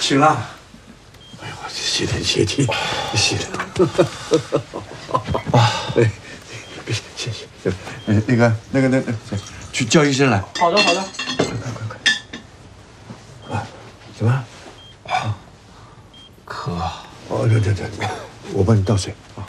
醒了。 哎呦，谢天谢地，谢了。 啊， 哎，别谢。那个，去叫医生来。 好的。快。 啊，什么？ 渴。 哦，对，我帮你倒水啊。